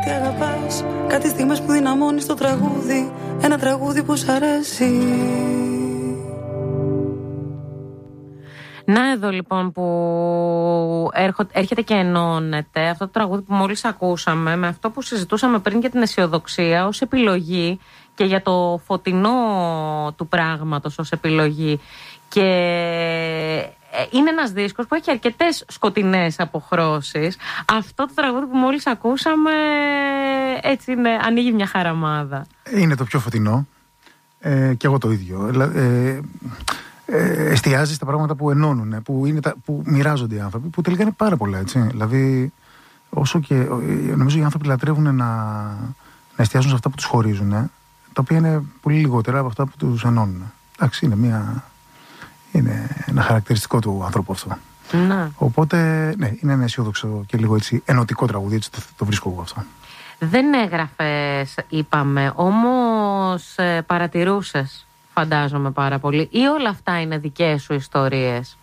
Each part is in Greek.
και αγαπάς. Κάτι στιγμές που δυναμώνεις το τραγούδι. Ένα τραγούδι που σ' αρέσει. Να εδώ λοιπόν που έρχεται και ενώνεται αυτό το τραγούδι που μόλις ακούσαμε με αυτό που συζητούσαμε πριν για την αισιοδοξία ως επιλογή και για το φωτεινό του πράγματος ως επιλογή. Και είναι ένας δίσκος που έχει αρκετές σκοτεινές αποχρώσεις. Αυτό το τραγούδι που μόλις ακούσαμε έτσι είναι, ανοίγει μια χαραμάδα. Είναι το πιο φωτεινό και εγώ το ίδιο. Εστιάζει στα πράγματα που ενώνουν, που μοιράζονται οι άνθρωποι, που τελικά είναι πάρα πολλά, έτσι. Δηλαδή, όσο και νομίζω οι άνθρωποι λατρεύουν να εστιάζουν σε αυτά που τους χωρίζουν, τα οποία είναι πολύ λιγότερα από αυτά που τους ενώνουν. Εντάξει, είναι ένα χαρακτηριστικό του ανθρώπου αυτό. Να. Οπότε, ναι, είναι ένα αισιόδοξο και λίγο έτσι ενωτικό τραγούδι, έτσι το βρίσκω εγώ αυτό. Δεν έγραφες, είπαμε, όμως παρατηρούσες, φαντάζομαι πάρα πολύ, ή όλα αυτά είναι δικές σου ιστορίες?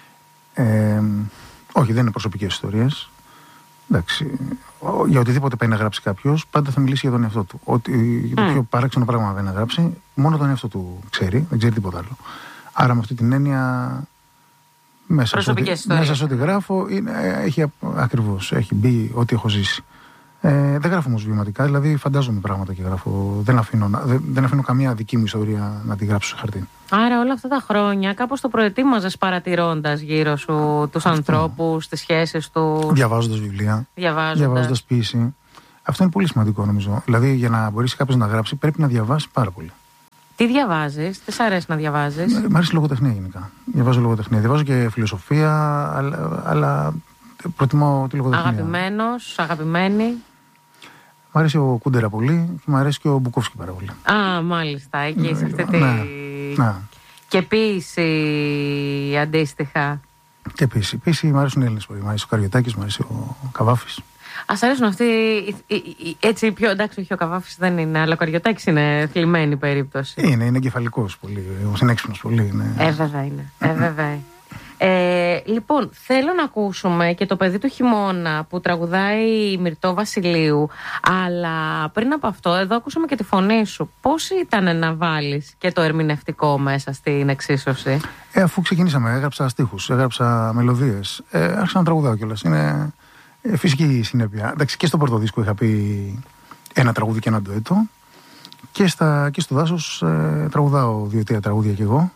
Όχι, δεν είναι προσωπικές ιστορίες. Εντάξει, για οτιδήποτε πάει να γράψει κάποιος, πάντα θα μιλήσει για τον εαυτό του. Ότι το πιο παράξενο πράγμα δεν να γράψει, μόνο τον εαυτό του ξέρει, δεν ξέρει τίποτα άλλο. Άρα με αυτή την έννοια, μέσα σε ό,τι γράφω, ακριβώς, έχει μπει ό,τι έχω ζήσει. Δεν γράφω όμως βιωματικά, δηλαδή φαντάζομαι πράγματα και γράφω. Δεν αφήνω καμία δική μου ιστορία να τη γράψω σε χαρτί. Άρα όλα αυτά τα χρόνια κάπως το προετοίμαζες παρατηρώντας γύρω σου τους ανθρώπους, τις σχέσεις του. Διαβάζοντας βιβλία, διαβάζοντας ποίηση. Αυτό είναι πολύ σημαντικό νομίζω. Δηλαδή για να μπορέσει κάποιος να γράψει πρέπει να διαβάσει πάρα πολύ. Τι διαβάζεις, τι σ' αρέσει να διαβάζεις? Μ' αρέσει λογοτεχνία γενικά. Διαβάζω λογοτεχνία. Διαβάζω και φιλοσοφία, αλλά προτιμώ τη λογοτεχνία. Αγαπημένος, αγαπημένη? Μ' αρέσει ο Κούντερα πολύ και μ' αρέσει και ο Μπουκόφσκι πάρα πολύ. Α, μάλιστα, εκεί σε αυτή τη... Ναι. Και ποίηση αντίστοιχα? Και ποίηση μ' αρέσουν οι Έλληνες πολύ. Μ' αρέσει ο Καριωτάκης, μ' αρέσει ο Καβάφης. Ας αρέσουν αυτοί, έτσι πιο, εντάξει, όχι ο Καβάφης δεν είναι, αλλά ο Καριωτάκης είναι θλιμμένη περίπτωση. Είναι εγκεφαλικός πολύ, είναι έξυπνος πολύ. Βέβαια είναι, βέβαια. Λοιπόν, θέλω να ακούσουμε και το παιδί του χειμώνα που τραγουδάει η Μυρτώ Βασιλείου. Αλλά πριν από αυτό, εδώ ακούσαμε και τη φωνή σου. Πώς ήταν να βάλεις και το ερμηνευτικό μέσα στην εξίσωση? Αφού ξεκινήσαμε, έγραψα στίχους, έγραψα μελωδίες, άρχισα να τραγουδάω κιόλας. Είναι φυσική συνέπεια. Εντάξει, και στο πρώτο δίσκο είχα πει ένα τραγούδι και ένα ντουέτο. Και στο Δάσος τραγουδάω 2-3 τραγούδια κι εγώ.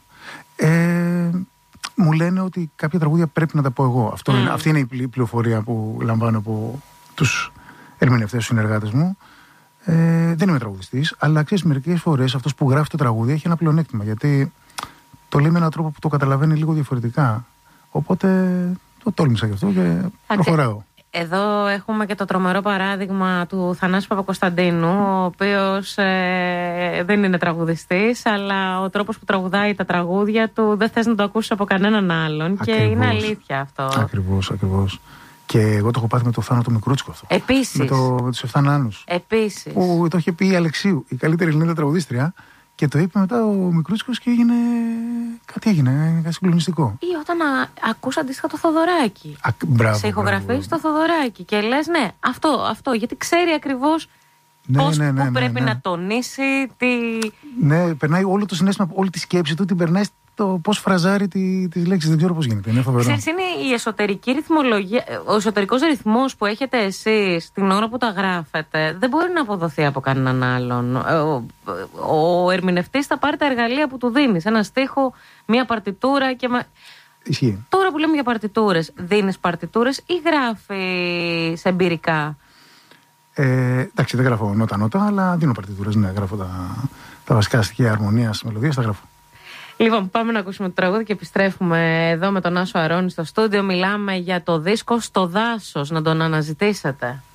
Μου λένε ότι κάποια τραγούδια πρέπει να τα πω εγώ. Αυτή είναι η πληροφορία που λαμβάνω από τους ερμηνευτές, τους συνεργάτες μου. Δεν είμαι τραγουδιστής, αλλά ξέρεις, μερικές φορές αυτός που γράφει το τραγούδι έχει ένα πλεονέκτημα. Γιατί το λέει με έναν τρόπο που το καταλαβαίνει λίγο διαφορετικά. Οπότε το τόλμησα γι' αυτό και προχωράω. Εδώ έχουμε και το τρομερό παράδειγμα του Θανάση Παπακοσταντίνου, ο οποίος δεν είναι τραγουδιστής, αλλά ο τρόπος που τραγουδάει τα τραγούδια του δεν θες να το ακούσεις από κανέναν άλλον. Ακριβώς. Και είναι αλήθεια αυτό. Ακριβώς. Και εγώ το έχω πάθει με το Θάνο το Μικρούτσικο αυτό. Επίσης. Με τους 7 νάνους. Επίσης. Που το είχε πει η Αλεξίου, η καλύτερη Ελληνίδα τραγουδίστρια. Και το είπε μετά ο Μικρούτσικος και έγινε. Κάτι έγινε, κάτι συγκλονιστικό. Ή όταν ακούς αντίστοιχα το Θοδωράκι. Μπράβο. Σε ηχογραφείς το Θοδωράκι και λες ναι, αυτό. Γιατί ξέρει ακριβώς πώς πρέπει να τονίσει. Ναι, περνάει όλο το συναίσθημα, όλη τη σκέψη του την περνάει το πώς φραζάρει τις λέξεις. Δεν ξέρω πώς γίνεται. Είναι φοβερό. Ξέρεις, είναι η εσωτερική ρυθμολογία, ο εσωτερικός ρυθμός που έχετε εσείς την ώρα που τα γράφετε. Δεν μπορεί να αποδοθεί από κανέναν άλλον. Ο ερμηνευτής θα πάρει τα εργαλεία που του δίνεις. Ένα στίχο, μία παρτιτούρα και. Ισχύει. Τώρα που λέμε για παρτιτούρες, δίνεις παρτιτούρες ή γράφεις εμπειρικά? Εντάξει, δεν γράφω νότα, αλλά δίνω παρτιτούρες. Ναι, γράφω τα βασικά στοιχεία αρμονίας, μελωδίας, τα γράφω. Λοιπόν, πάμε να ακούσουμε το τραγούδι και επιστρέφουμε εδώ με τον Άσο Αρώνη στο στούντιο. Μιλάμε για το δίσκο «Στο Δάσος», να τον αναζητήσετε.